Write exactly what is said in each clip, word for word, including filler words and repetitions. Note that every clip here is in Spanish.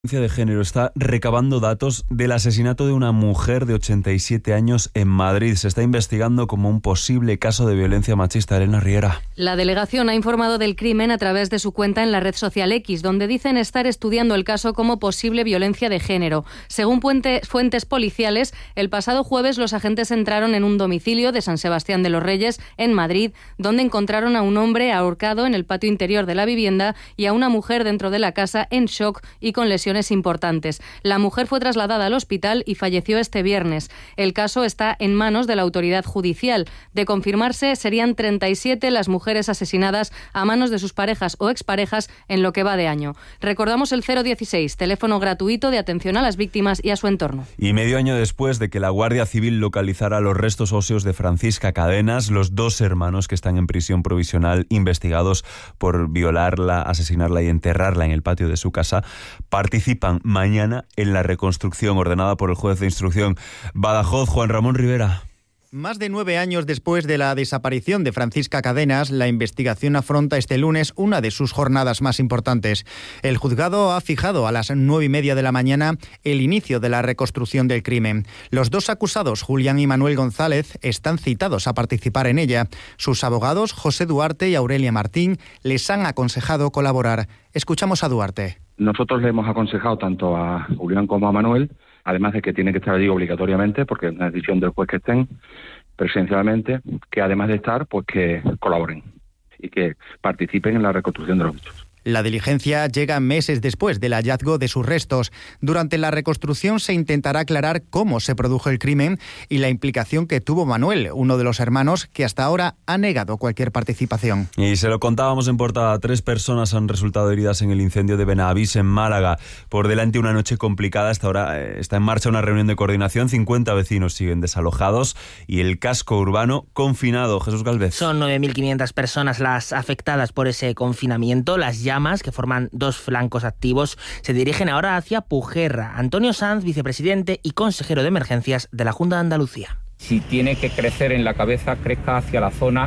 De género está recabando datos del asesinato de una mujer de ochenta y siete años en Madrid. Se está investigando como un posible caso de violencia machista. Elena Riera. La delegación ha informado del crimen a través de su cuenta en la red social X, donde dicen estar estudiando el caso como posible violencia de género. Según fuentes policiales, el pasado jueves los agentes entraron en un domicilio de San Sebastián de los Reyes, en Madrid, donde encontraron a un hombre ahorcado en el patio interior de la vivienda y a una mujer dentro de la casa en shock y con lesiones importantes. La mujer fue trasladada al hospital y falleció este viernes. El caso está en manos de la autoridad judicial. De confirmarse, serían treinta y siete las mujeres asesinadas a manos de sus parejas o exparejas en lo que va de año. Recordamos el cero dieciséis, teléfono gratuito de atención a las víctimas y a su entorno. Y medio año después de que la Guardia Civil localizara los restos óseos de Francisca Cadenas, los dos hermanos que están en prisión provisional investigados por violarla, asesinarla y enterrarla en el patio de su casa, participan Participan mañana en la reconstrucción ordenada por el juez de instrucción Badajoz, Juan Ramón Rivera. Más de nueve años después de la desaparición de Francisca Cadenas, la investigación afronta este lunes una de sus jornadas más importantes. El juzgado ha fijado a las nueve y media de la mañana el inicio de la reconstrucción del crimen. Los dos acusados, Julián y Manuel González, están citados a participar en ella. Sus abogados, José Duarte y Aurelia Martín, les han aconsejado colaborar. Escuchamos a Duarte. Nosotros le hemos aconsejado tanto a Julián como a Manuel, además de que tiene que estar allí obligatoriamente, porque es una decisión del juez que estén presencialmente, que además de estar, pues que colaboren y que participen en la reconstrucción de los hechos. La diligencia llega meses después del hallazgo de sus restos. Durante la reconstrucción se intentará aclarar cómo se produjo el crimen y la implicación que tuvo Manuel, uno de los hermanos que hasta ahora ha negado cualquier participación. Y se lo contábamos en portada, tres personas han resultado heridas en el incendio de Benavís en Málaga. Por delante una noche complicada, hasta ahora eh, está en marcha una reunión de coordinación, cincuenta vecinos siguen desalojados y el casco urbano confinado. Jesús Galvez. Son nueve mil quinientas personas las afectadas por ese confinamiento. Las llamas, que forman dos flancos activos, se dirigen ahora hacia Pujerra. Antonio Sanz, vicepresidente y consejero de emergencias de la Junta de Andalucía. Si tiene que crecer en la cabeza, crezca hacia la zona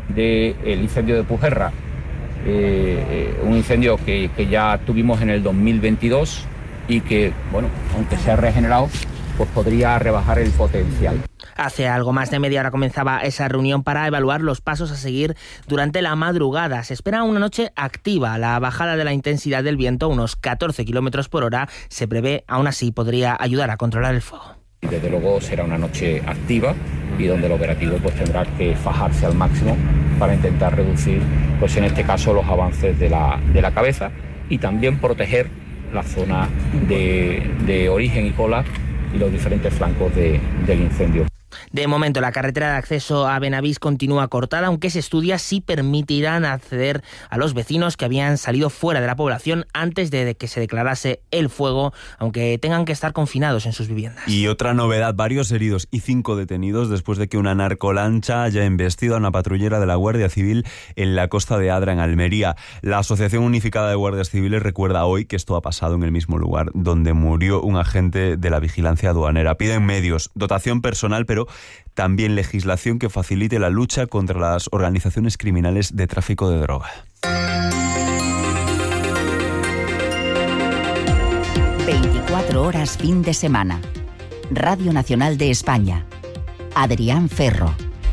del incendio de Pujerra. Eh, un incendio que, que ya tuvimos en el dos mil veintidós y que, bueno, aunque se ha regenerado, pues podría rebajar el potencial. Hace algo más de media hora comenzaba esa reunión para evaluar los pasos a seguir durante la madrugada. Se espera una noche activa. La bajada de la intensidad del viento, unos catorce kilómetros por hora, se prevé, aún así podría ayudar a controlar el fuego. Desde luego será una noche activa y donde el operativo pues tendrá que fajarse al máximo para intentar reducir, pues en este caso, los avances de la, de la cabeza y también proteger la zona de, de origen y cola y los diferentes flancos de, del incendio. De momento, la carretera de acceso a Benavís continúa cortada, aunque se estudia si permitirán acceder a los vecinos que habían salido fuera de la población antes de que se declarase el fuego, aunque tengan que estar confinados en sus viviendas. Y otra novedad, varios heridos y cinco detenidos después de que una narcolancha haya embestido a una patrullera de la Guardia Civil en la costa de Adra, en Almería. La Asociación Unificada de Guardias Civiles recuerda hoy que esto ha pasado en el mismo lugar donde murió un agente de la vigilancia aduanera. Piden medios, dotación personal, pero también legislación que facilite la lucha contra las organizaciones criminales de tráfico de droga. veinticuatro horas fin de semana. Radio Nacional de España. Adrián Ferro.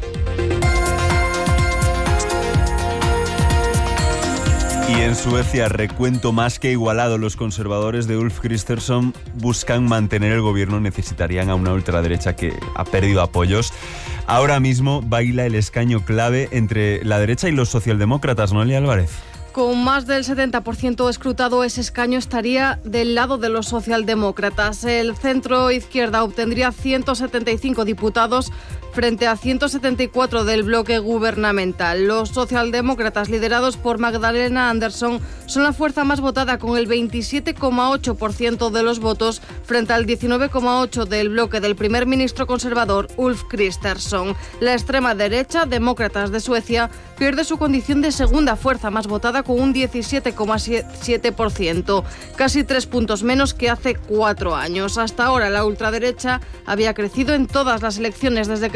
Y en Suecia, recuento más que igualado. Los conservadores de Ulf Kristersson buscan mantener el gobierno. Necesitarían a una ultraderecha que ha perdido apoyos. Ahora mismo baila el escaño clave entre la derecha y los socialdemócratas, Noelia Álvarez. Con más del setenta por ciento escrutado, ese escaño estaría del lado de los socialdemócratas. El centro izquierda obtendría ciento setenta y cinco diputados frente a ciento setenta y cuatro del bloque gubernamental. Los socialdemócratas, liderados por Magdalena Andersson, son la fuerza más votada con el veintisiete coma ocho por ciento de los votos frente al diecinueve coma ocho por ciento del bloque del primer ministro conservador Ulf Kristersson. La extrema derecha, Demócratas de Suecia, pierde su condición de segunda fuerza más votada con un diecisiete coma siete por ciento, casi tres puntos menos que hace cuatro años. Hasta ahora la ultraderecha había crecido en todas las elecciones desde que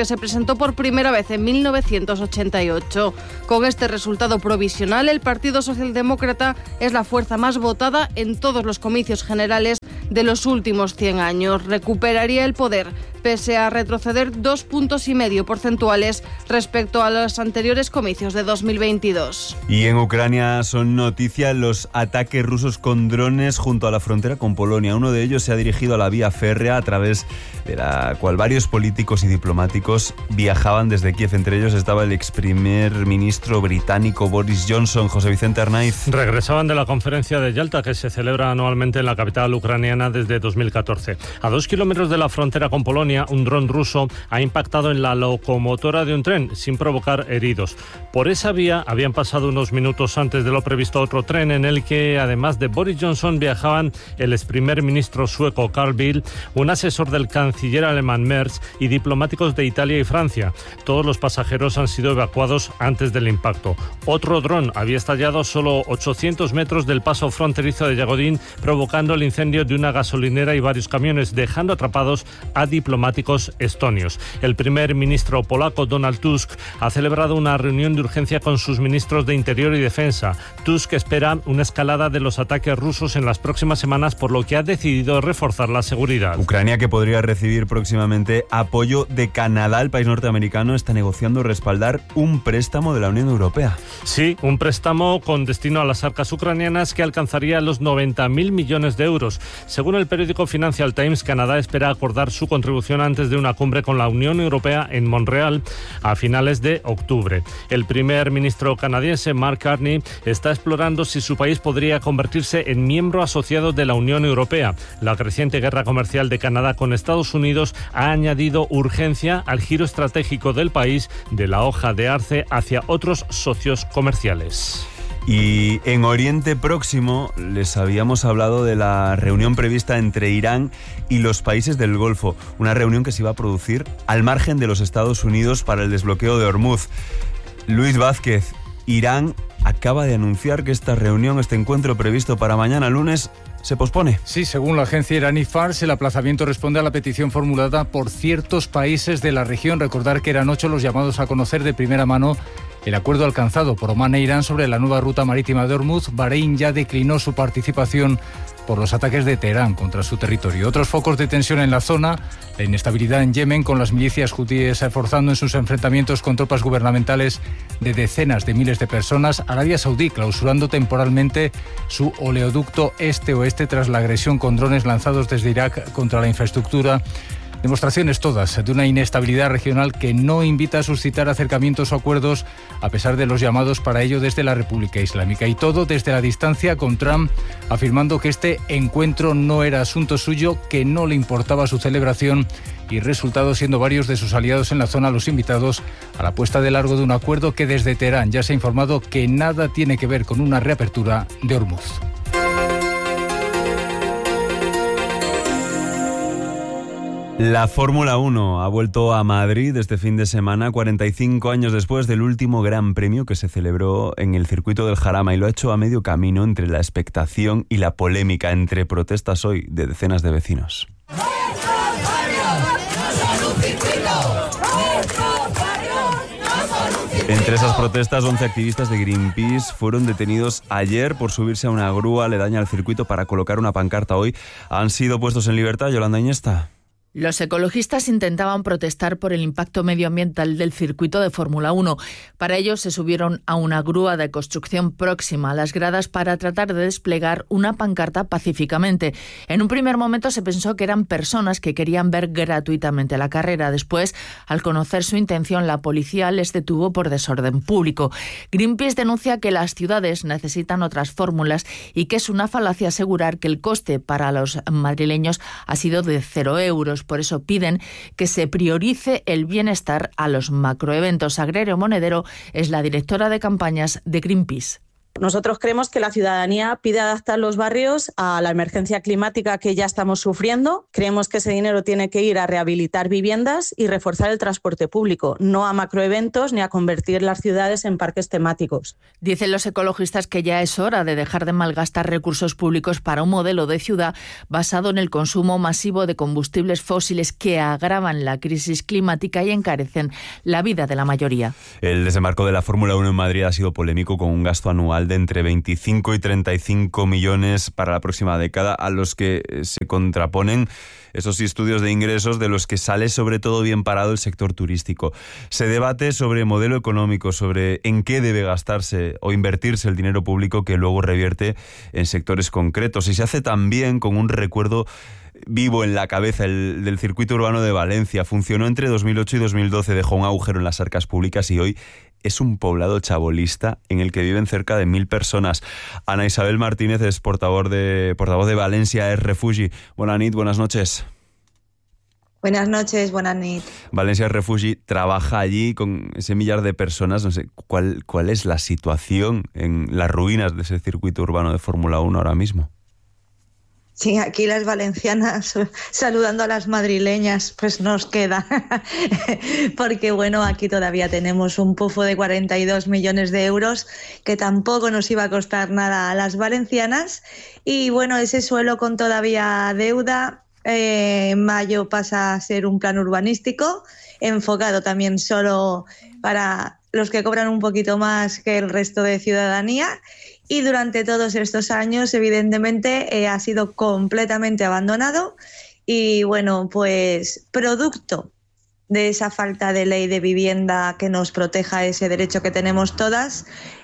se presentó por primera vez en mil novecientos ochenta y ocho. Con este resultado provisional, el Partido Socialdemócrata es la fuerza más votada en todos los comicios generales de los últimos cien años. Recuperaría el poder, pese a retroceder dos puntos y medio porcentuales respecto a los anteriores comicios de dos mil veintidós. Y en Ucrania son noticia los ataques rusos con drones junto a la frontera con Polonia. Uno de ellos se ha dirigido a la vía férrea, a través de la cual varios políticos y diplomáticos viajaban desde Kiev. Entre ellos estaba el ex primer ministro británico Boris Johnson. José Vicente Arnaiz. Regresaban de la conferencia de Yalta, que se celebra anualmente en la capital ucraniana desde dos mil catorce. A dos kilómetros de la frontera con Polonia, un dron ruso ha impactado en la locomotora de un tren sin provocar heridos. Por esa vía habían pasado unos minutos antes de lo previsto otro tren en el que, además de Boris Johnson, viajaban el ex primer ministro sueco Carl Bildt, un asesor del canciller alemán Merz y diplomáticos de Italia y Francia. Todos los pasajeros han sido evacuados antes del impacto. Otro dron había estallado solo ochocientos metros del paso fronterizo de Yagodín, provocando el incendio de una gasolinera y varios camiones, dejando atrapados a diplomáticos estonios. El primer ministro polaco Donald Tusk ha celebrado una reunión de urgencia con sus ministros de Interior y Defensa. Tusk espera una escalada de los ataques rusos en las próximas semanas, por lo que ha decidido reforzar la seguridad. Ucrania, que podría recibir próximamente apoyo de Canadá, el país norteamericano, está negociando respaldar un préstamo de la Unión Europea. Sí, un préstamo con destino a las arcas ucranianas que alcanzaría los noventa mil millones de euros. Según el periódico Financial Times, Canadá espera acordar su contribución antes de una cumbre con la Unión Europea en Montreal a finales de octubre. El primer ministro canadiense, Mark Carney, está explorando si su país podría convertirse en miembro asociado de la Unión Europea. La creciente guerra comercial de Canadá con Estados Unidos ha añadido urgencia al giro estratégico del país de la hoja de arce hacia otros socios comerciales. Y en Oriente Próximo les habíamos hablado de la reunión prevista entre Irán y los países del Golfo, una reunión que se iba a producir al margen de los Estados Unidos para el desbloqueo de Hormuz. Luis Vázquez, Irán acaba de anunciar que esta reunión, este encuentro previsto para mañana lunes, se pospone. Sí, según la agencia iraní Fars, el aplazamiento responde a la petición formulada por ciertos países de la región. Recordar que eran ocho los llamados a conocer de primera mano el acuerdo alcanzado por Omán e Irán sobre la nueva ruta marítima de Hormuz. Bahrein ya declinó su participación por los ataques de Teherán contra su territorio. Otros focos de tensión en la zona, la inestabilidad en Yemen, con las milicias hutíes forzando en sus enfrentamientos con tropas gubernamentales de decenas de miles de personas. Arabia Saudí clausurando temporalmente su oleoducto este-oeste tras la agresión con drones lanzados desde Irak contra la infraestructura. Demostraciones todas de una inestabilidad regional que no invita a suscitar acercamientos o acuerdos, a pesar de los llamados para ello desde la República Islámica. Y todo desde la distancia, con Trump afirmando que este encuentro no era asunto suyo, que no le importaba su celebración, y resultado siendo varios de sus aliados en la zona los invitados a la puesta de largo de un acuerdo que desde Teherán ya se ha informado que nada tiene que ver con una reapertura de Hormuz. La Fórmula uno ha vuelto a Madrid este fin de semana, cuarenta y cinco años después del último Gran Premio que se celebró en el circuito del Jarama, y lo ha hecho a medio camino entre la expectación y la polémica, entre protestas hoy de decenas de vecinos. Entre esas protestas, once activistas de Greenpeace fueron detenidos ayer por subirse a una grúa aledaña al circuito para colocar una pancarta. Hoy han sido puestos en libertad. Yolanda Iniesta. Los ecologistas intentaban protestar por el impacto medioambiental del circuito de Fórmula uno. Para ello se subieron a una grúa de construcción próxima a las gradas para tratar de desplegar una pancarta pacíficamente. En un primer momento se pensó que eran personas que querían ver gratuitamente la carrera. Después, al conocer su intención, la policía les detuvo por desorden público. Greenpeace denuncia que las ciudades necesitan otras fórmulas y que es una falacia asegurar que el coste para los madrileños ha sido de cero euros. Por eso piden que se priorice el bienestar a los macroeventos. Sagrario Monedero es la directora de campañas de Greenpeace. Nosotros creemos que la ciudadanía pide adaptar los barrios a la emergencia climática que ya estamos sufriendo. Creemos que ese dinero tiene que ir a rehabilitar viviendas y reforzar el transporte público, no a macroeventos ni a convertir las ciudades en parques temáticos. Dicen los ecologistas que ya es hora de dejar de malgastar recursos públicos para un modelo de ciudad basado en el consumo masivo de combustibles fósiles que agravan la crisis climática y encarecen la vida de la mayoría. El desembarco de la Fórmula uno en Madrid ha sido polémico, con un gasto anual de entre veinticinco y treinta y cinco millones para la próxima década, a los que se contraponen esos estudios de ingresos de los que sale sobre todo bien parado el sector turístico. Se debate sobre modelo económico, sobre en qué debe gastarse o invertirse el dinero público que luego revierte en sectores concretos, y se hace también con un recuerdo vivo en la cabeza el del circuito urbano de Valencia. Funcionó entre dos mil ocho y dos mil doce, dejó un agujero en las arcas públicas y hoy es un poblado chabolista en el que viven cerca de mil personas. Ana Isabel Martínez es portavoz de, portavoz de Valencia es Refugi. Buenas noches, buenas noches. Buenas noches, buenas noches. Valencia es Refugi trabaja allí con ese millar de personas. No sé, ¿cuál, cuál es la situación en las ruinas de ese circuito urbano de Fórmula uno ahora mismo? Sí, aquí las valencianas saludando a las madrileñas, pues nos queda, porque bueno, aquí todavía tenemos un pufo de cuarenta y dos millones de euros que tampoco nos iba a costar nada a las valencianas, y bueno, ese suelo con todavía deuda, eh, en mayo pasa a ser un plan urbanístico, enfocado también solo para los que cobran un poquito más que el resto de ciudadanía. Y durante todos estos años, evidentemente, eh, ha sido completamente abandonado y, bueno, pues producto de esa falta de ley de vivienda que nos proteja ese derecho que tenemos todas,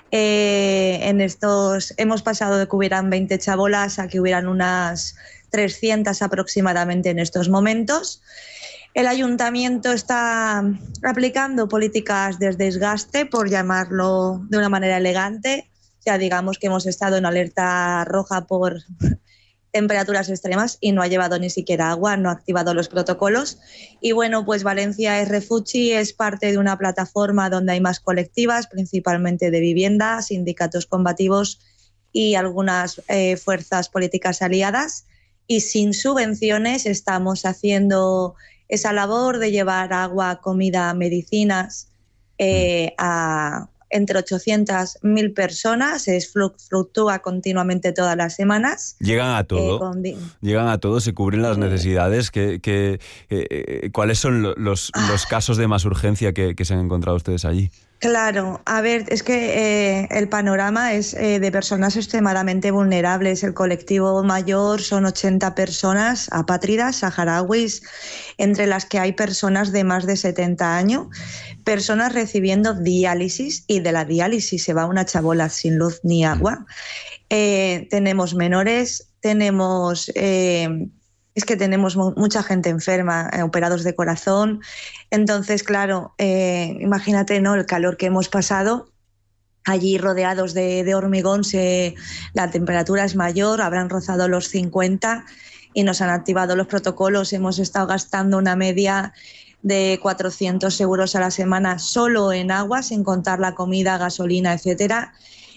eh, en estos hemos pasado de que hubieran veinte chabolas a que hubieran unas trescientas aproximadamente en estos momentos. El ayuntamiento está aplicando políticas de desgaste, por llamarlo de una manera elegante. Ya digamos que hemos estado en alerta roja por temperaturas extremas y no ha llevado ni siquiera agua, no ha activado los protocolos. Y bueno, pues Valencia es Refugi, es parte de una plataforma donde hay más colectivas, principalmente de vivienda, sindicatos combativos y algunas eh, fuerzas políticas aliadas. Y sin subvenciones estamos haciendo esa labor de llevar agua, comida, medicinas eh, a entre ochocientas mil personas, es, fluctúa continuamente todas las semanas. Llegan a todo, eh, con... llegan a todo, se cubren las necesidades. ¿Qué, qué, eh, ¿Cuáles son los, los casos de más urgencia que, que se han encontrado ustedes allí? Claro, a ver, es que eh, el panorama es eh, de personas extremadamente vulnerables. El colectivo mayor son ochenta personas apátridas, saharauis, entre las que hay personas de más de setenta años, personas recibiendo diálisis, y de la diálisis se va una chabola sin luz ni agua. Eh, tenemos menores, tenemos... Eh, es que tenemos mucha gente enferma, eh, operados de corazón. Entonces, claro, eh, imagínate, ¿no?, el calor que hemos pasado. Allí rodeados de, de hormigón, se, la temperatura es mayor, habrán rozado los cincuenta y nos han activado los protocolos. Hemos estado gastando una media de cuatrocientos euros a la semana solo en agua, sin contar la comida, gasolina, etcétera.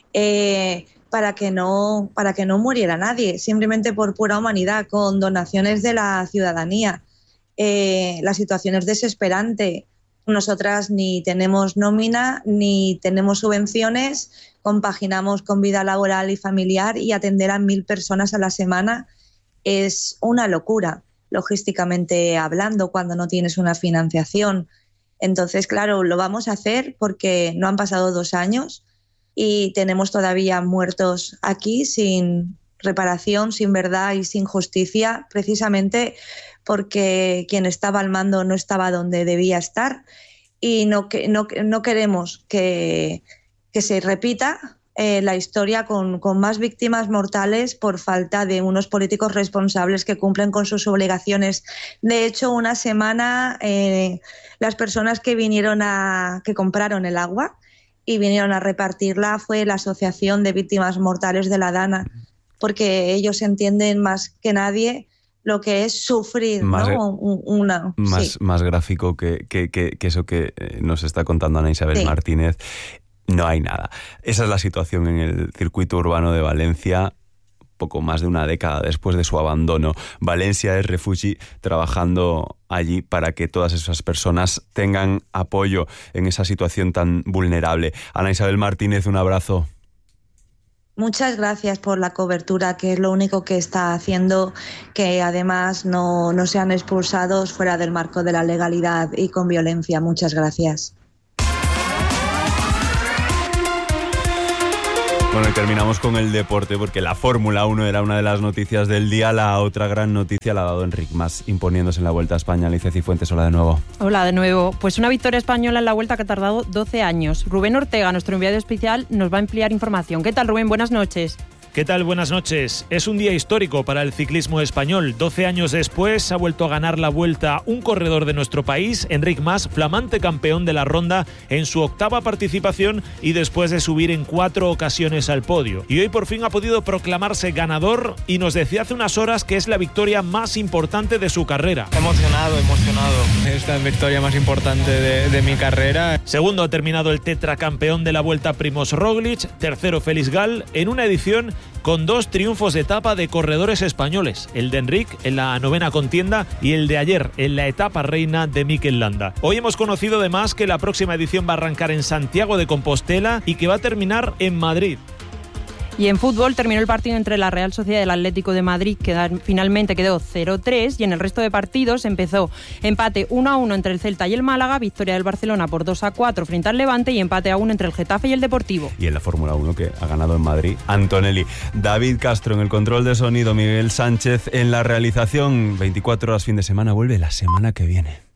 Eh, para que no para que no muriera nadie, simplemente por pura humanidad, con donaciones de la ciudadanía. Eh, la situación es desesperante. Nosotras ni tenemos nómina, ni tenemos subvenciones, compaginamos con vida laboral y familiar, y atender a mil personas a la semana es una locura, logísticamente hablando, cuando no tienes una financiación. Entonces, claro, lo vamos a hacer porque no han pasado dos años y tenemos todavía muertos aquí sin reparación, sin verdad y sin justicia, precisamente porque quien estaba al mando no estaba donde debía estar, y no, no, no queremos que, que se repita eh, la historia con, con más víctimas mortales por falta de unos políticos responsables que cumplen con sus obligaciones. De hecho, una semana eh, las personas que vinieron a que compraron el agua y vinieron a repartirla fue la Asociación de Víctimas Mortales de la Dana, porque ellos entienden más que nadie lo que es sufrir, más, ¿no? Una, más, sí. más gráfico que, que, que, que eso que nos está contando Ana Isabel sí. Martínez. no hay nada. Esa es la situación en el circuito urbano de Valencia, poco más de una década después de su abandono. Valencia es Refugi, trabajando allí para que todas esas personas tengan apoyo en esa situación tan vulnerable. Ana Isabel Martínez, un abrazo. Muchas gracias por la cobertura, que es lo único que está haciendo que además no, no sean expulsados fuera del marco de la legalidad y con violencia. Muchas gracias. Bueno, y terminamos con el deporte, porque la Fórmula uno era una de las noticias del día. La otra gran noticia la ha dado Enric Mas, imponiéndose en la Vuelta a España. Alicia Cifuentes, hola de nuevo. Hola de nuevo. Pues una victoria española en la Vuelta que ha tardado doce años. Rubén Ortega, nuestro enviado especial, nos va a ampliar información. ¿Qué tal, Rubén? Buenas noches. ¿Qué tal? Buenas noches. Es un día histórico para el ciclismo español. doce años después ha vuelto a ganar la Vuelta un corredor de nuestro país, Enric Mas, flamante campeón de la Ronda en su octava participación y después de subir en cuatro ocasiones al podio. Y hoy por fin ha podido proclamarse ganador y nos decía hace unas horas que es la victoria más importante de su carrera. Emocionado, emocionado. Es la victoria más importante de, de mi carrera. Segundo ha terminado el tetracampeón de la Vuelta Primož Roglič, tercero Félix Gall, en una edición con dos triunfos de etapa de corredores españoles, el de Enric en la novena contienda y el de ayer en la etapa reina de Mikel Landa. Hoy hemos conocido además que la próxima edición va a arrancar en Santiago de Compostela y que va a terminar en Madrid. Y en fútbol terminó el partido entre la Real Sociedad y el Atlético de Madrid, que finalmente quedó cero tres, y en el resto de partidos empezó empate uno a uno entre el Celta y el Málaga, victoria del Barcelona por dos a cuatro frente al Levante y empate a uno entre el Getafe y el Deportivo. Y en la Fórmula uno, que ha ganado en Madrid, Antonelli. David Castro en el control de sonido, Miguel Sánchez en la realización. veinticuatro horas fin de semana, vuelve la semana que viene.